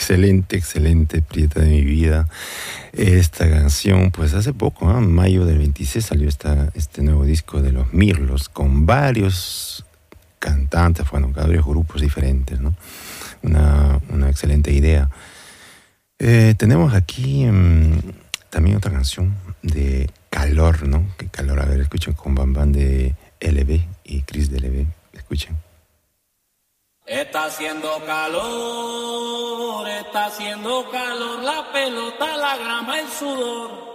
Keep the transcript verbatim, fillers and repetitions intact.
Excelente, excelente, Prieta de mi vida. Esta canción, pues hace poco, ¿no? En mayo del veintiséis salió esta, este nuevo disco de los Mirlos con varios cantantes, bueno, varios grupos diferentes, ¿no? Una, una excelente idea. Eh, tenemos aquí mmm, también otra canción de Calor, ¿no? Que Calor, a ver, escuchen con Bam Bam de L B y Chris de L B, escuchen. Está haciendo calor, está haciendo calor, la pelota, la grama, el sudor.